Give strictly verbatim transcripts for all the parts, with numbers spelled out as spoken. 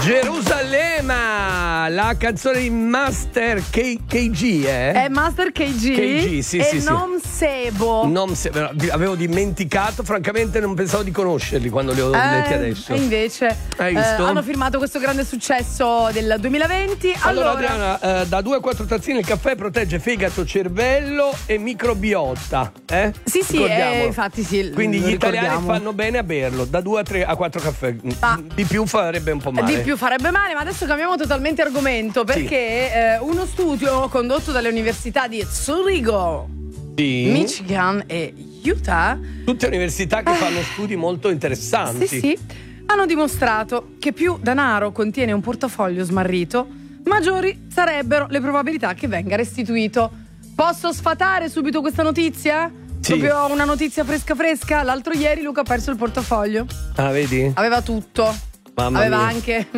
Gerusalemme, la canzone di Master K- KG, eh? È Master K G, K G, sì, e sì, non sì. Sebo. Non se, avevo dimenticato, francamente non pensavo di conoscerli quando li ho eh, letti adesso. E invece Hai eh, visto? hanno firmato questo grande successo del duemilaventi. Allora, Allora, Adriana, eh, da due a quattro tazzine il caffè protegge fegato, cervello e microbiota. Eh? Sì, sì, eh, infatti sì. Quindi gli ricordiamo. italiani fanno bene a berlo, da due a tre a quattro caffè. Ah. Di più farebbe un po' male. Di più farebbe male, ma adesso cambiamo totalmente argomento perché Sì. eh, uno studio condotto dalle università di Zurigo, Sì. Michigan e Utah, Tutte università che fanno studi molto interessanti. sì, sì, hanno dimostrato che più denaro contiene un portafoglio smarrito, maggiori sarebbero le probabilità che venga restituito. Posso sfatare subito questa notizia? Sì. Proprio una notizia fresca fresca. L'altro ieri Luca ha perso il portafoglio. Ah, vedi? Aveva tutto. Mamma Aveva mia. anche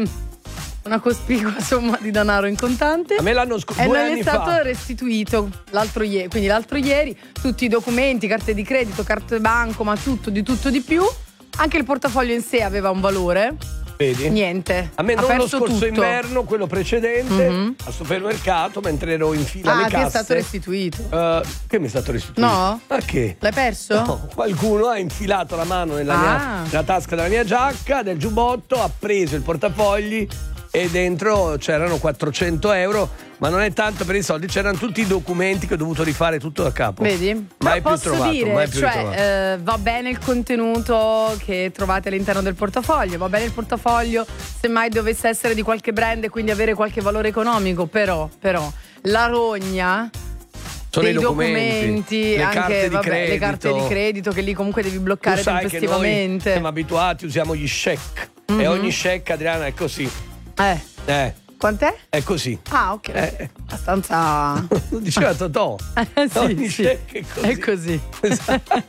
una cospicua somma di denaro in contante. A me l'hanno sc- e due non gli anni è stato fa. restituito l'altro ieri. Quindi l'altro ieri tutti i documenti, carte di credito, carte banco, ma tutto, di tutto di più. Anche il portafoglio in sé aveva un valore. Vedi? Niente. A me ha non lo perso scorso tutto. inverno, quello precedente, Mhm. al supermercato, mentre ero in fila Ah, alle ti casse. è stato restituito. Eh, che mi è stato restituito? No? Ma che? L'hai perso? No, qualcuno ha infilato la mano nella, Ah. mia, nella tasca della mia giacca, del giubbotto, ha preso il portafogli e dentro c'erano quattrocento euro, ma non è tanto per i soldi, c'erano tutti i documenti che ho dovuto rifare tutto da capo. Vedi? Mai Però più posso trovato, dire, mai più cioè, ritrovato. eh, va bene il contenuto che trovate all'interno del portafoglio, va bene il portafoglio se mai dovesse essere di qualche brand e quindi avere qualche valore economico, però, però la rogna Sono dei i documenti, documenti, le anche carte di vabbè, credito. le carte di credito che lì comunque devi bloccare Tu sai che noi tempestivamente. siamo abituati, usiamo gli check Mhm. e ogni check, Adriana, è così. Eh, Eh, quant'è? è così. Ah, ok. Eh. Abbastanza. Lo diceva Totò. Eh, sì, Ogni sì. check è così. È così. Esatto.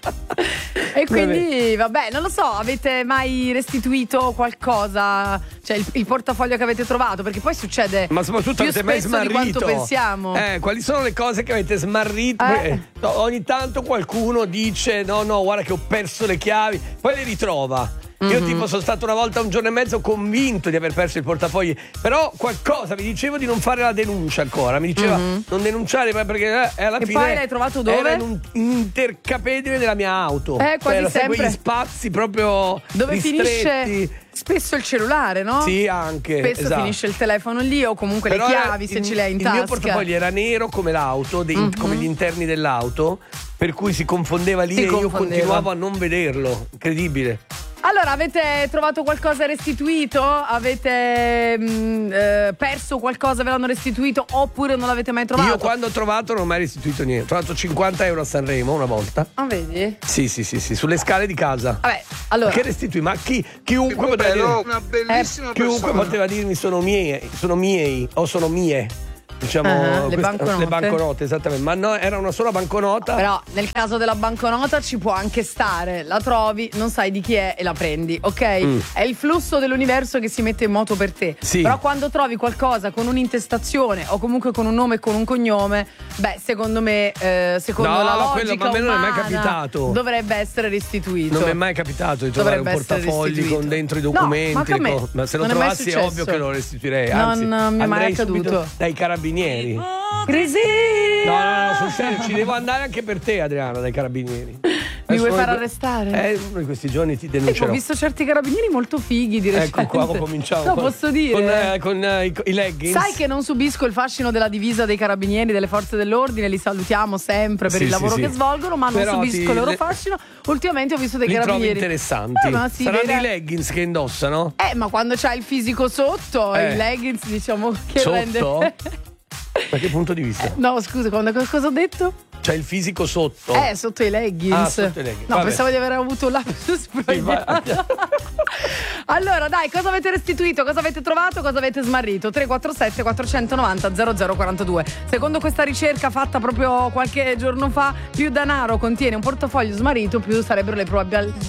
E quindi, vabbè, non lo so, avete mai restituito qualcosa? Cioè, il, il portafoglio che avete trovato? Perché poi succede Ma soprattutto più avete mai spesso di smarrito? quanto pensiamo. Eh, quali sono le cose che avete smarrito? Eh. Eh, no, ogni tanto qualcuno dice no, no, guarda che ho perso le chiavi, poi le ritrova. Io Mhm. tipo sono stato una volta un giorno e mezzo convinto di aver perso il portafogli, però qualcosa mi dicevo di non fare la denuncia ancora, mi diceva non denunciare perché eh, alla Mhm. E fine poi l'hai trovato dove? era in un intercapedine della mia auto. Eh, quasi Cioè, sai, sempre. quegli spazi proprio Dove ristretti. finisce spesso il cellulare, no? Sì, anche. Spesso esatto. finisce il telefono lì o comunque Però le era- chiavi se il, ce le hai in il tasca. mio portafoglio era nero come l'auto, dei- Mhm. come gli interni dell'auto, per cui si confondeva lì Si e io confondeva. continuavo a non vederlo. Incredibile. Allora, avete trovato qualcosa restituito? Avete mh, eh, perso qualcosa, ve l'hanno restituito oppure non l'avete mai trovato? Io quando ho trovato non ho mai restituito niente. Ho trovato cinquanta euro a Sanremo una volta. Ah, vedi? Sì, sì, sì, sì, sulle scale di casa. Vabbè, allora. Che restituì? Ma chi, chiunque poteva dire, una bellissima chiunque persona. poteva dirmi sono miei, sono miei o sono mie. Diciamo Ah, le questa- banconote. le banconote, esattamente. Ma no, era una sola banconota. Però nel caso della banconota ci può anche stare, la trovi, non sai di chi è e la prendi, ok? Mm. È il flusso dell'universo che si mette in moto per te. Sì. Però quando trovi qualcosa con un'intestazione o comunque con un nome e con un cognome, beh, secondo me, eh, secondo No, la quello- logica ma a me non è mai umana, capitato. dovrebbe essere restituito. Non mi è mai capitato di trovare Dovrebbe un essere portafogli restituito. con dentro i No, documenti. ma anche a me. le co- ma se lo Non è mai trovassi è successo. ovvio che lo restituirei. Non, Anzi, eh, mi è mai andrei accaduto. subito dai carabinieri. Crisi! No, no, no, sul serio, ci devo andare anche per te, Adriana, dai carabinieri. Mi vuoi Adesso far noi- arrestare? Eh, uno di questi giorni ti Ecco, denuncerò. ho visto certi carabinieri molto fighi di recente. Ecco qua, cominciamo. No, con- posso dire. Con, eh, con eh, i, i leggings. Sai che non subisco il fascino della divisa dei carabinieri, delle forze dell'ordine, li salutiamo sempre per Sì, il sì, lavoro sì. che svolgono, ma non Però subisco ti- il loro le- fascino. Ultimamente ho visto dei Li trovi carabinieri interessanti. Eh, ma sì, Saranno vede- i leggings che indossano? Eh, ma quando c'hai il fisico sotto, Eh. il leggings, diciamo che Sotto? rende. Da che punto di visa? No, scusa, quando, cosa ho detto? C'è il fisico sotto. Eh, sotto i leggings. Ah, sotto i leggings, No, vabbè. pensavo di aver avuto un lapsus freudiano. Allora, dai, cosa avete restituito? Cosa avete trovato? Cosa avete smarrito? tre quattro sette quattrocentonovanta zero zero quarantadue. Secondo questa ricerca fatta proprio qualche giorno fa, più denaro contiene un portafoglio smarrito, più sarebbero le probab-